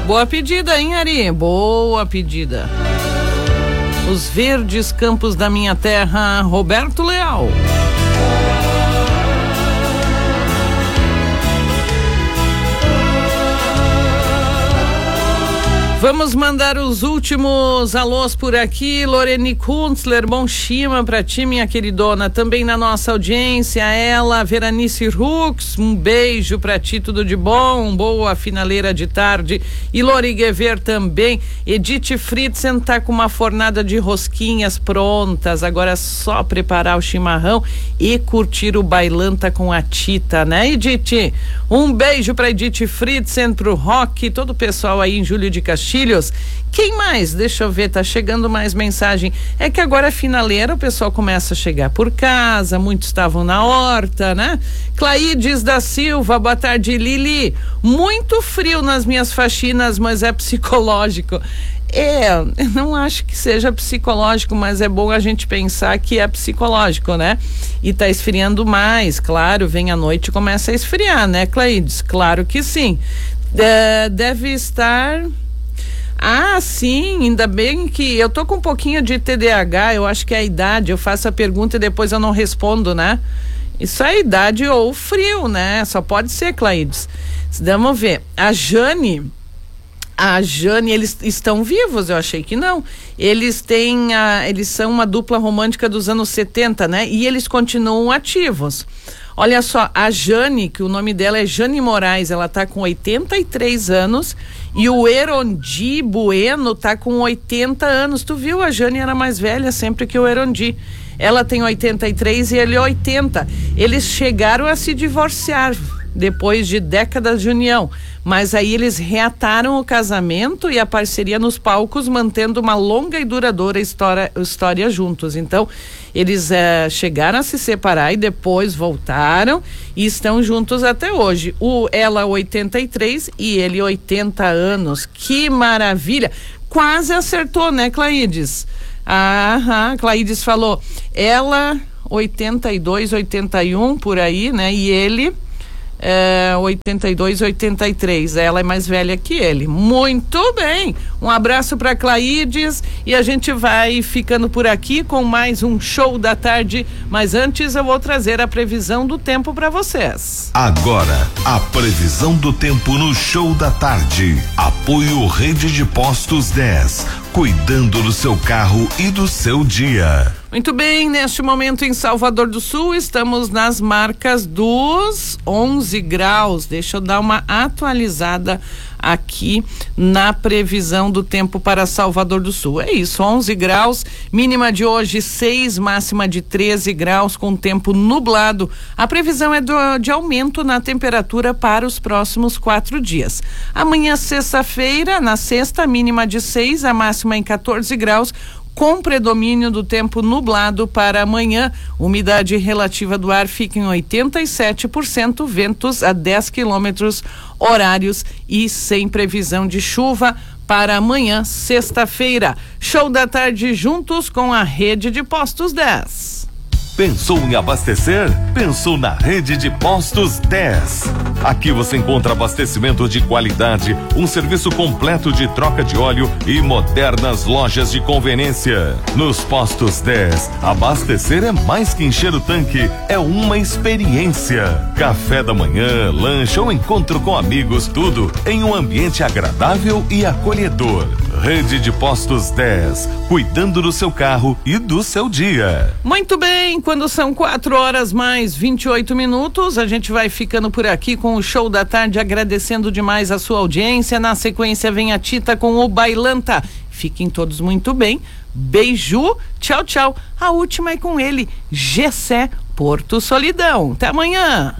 Boa pedida, hein, Ari? Boa pedida. Os verdes campos da minha terra, Roberto Leal. Vamos mandar os últimos alôs por aqui. Lorene Kunzler, bom chima pra ti, minha queridona. Também na nossa audiência, ela, Veranice Rux, um beijo pra ti, tudo de bom, boa finaleira de tarde. E Lori Guever também. Edith Fritzen tá com uma fornada de rosquinhas prontas, agora é só preparar o chimarrão e curtir o bailanta com a Tita, né, Edith? Um beijo pra Edith Fritzen, pro Rock, todo o pessoal aí em Júlio de Castilhos. Quem mais? Deixa eu ver, tá chegando mais mensagem. É que agora é finaleira, o pessoal começa a chegar por casa, muitos estavam na horta, né? Claídes da Silva, boa tarde, Lili. Muito frio nas minhas faxinas, mas é psicológico. Eu não acho que seja psicológico, mas é bom a gente pensar que é psicológico, né? E tá esfriando mais, claro, vem a noite e começa a esfriar, né, Claídes? Claro que sim. Deve estar... Ah, sim, ainda bem que eu tô com um pouquinho de TDAH, eu acho que é a idade, eu faço a pergunta e depois eu não respondo, né? Isso é a idade ou frio, né? Só pode ser, Claídes. Vamos ver, a Jane, eles estão vivos, eu achei que não. Eles são uma dupla romântica dos anos 70, né? E eles continuam ativos. Olha só, a Jane, que o nome dela é Jane Moraes, ela tá com 83 anos e o Erondi Bueno tá com 80 anos. Tu viu? A Jane era mais velha sempre que o Erondi. Ela tem 83 e ele 80. Eles chegaram a se divorciar depois de décadas de união, mas aí eles reataram o casamento e a parceria nos palcos, mantendo uma longa e duradoura história juntos. Então, eles chegaram a se separar e depois voltaram e estão juntos até hoje. Ela 83 e ele 80 anos. Que maravilha! Quase acertou, né, Claídes? Claídes falou, ela 82, 81 por aí, né? E ele 82, 83. Ela é mais velha que ele. Muito bem. Um abraço para Claídes e a gente vai ficando por aqui com mais um show da tarde, mas antes eu vou trazer a previsão do tempo para vocês. Agora, a previsão do tempo no show da tarde. Apoio Rede de Postos 10, cuidando do seu carro e do seu dia. Muito bem, neste momento em Salvador do Sul estamos nas marcas dos 11 graus. Deixa eu dar uma atualizada aqui na previsão do tempo para Salvador do Sul. É isso, 11 graus, mínima de hoje 6, máxima de 13 graus com tempo nublado. A previsão é de aumento na temperatura para os próximos 4 dias. Amanhã, sexta-feira, na sexta, mínima de 6, a máxima em 14 graus, com predomínio do tempo nublado para amanhã. Umidade relativa do ar fica em 87%, ventos a 10 quilômetros horários e sem previsão de chuva para amanhã, sexta-feira. Show da tarde juntos com a Rede de Postos 10. Pensou em abastecer? Pensou na Rede de Postos 10. Aqui você encontra abastecimento de qualidade, um serviço completo de troca de óleo e modernas lojas de conveniência. Nos Postos 10, abastecer é mais que encher o tanque, é uma experiência. Café da manhã, lanche ou encontro com amigos, tudo em um ambiente agradável e acolhedor. Rede de Postos 10, cuidando do seu carro e do seu dia. Muito bem, quando são 4 horas mais 28 minutos, a gente vai ficando por aqui com o show da tarde, agradecendo demais a sua audiência. Na sequência vem a Tita com o Bailanta. Fiquem todos muito bem. Beijo, tchau, tchau. A última é com ele, Gessé Porto Solidão. Até amanhã.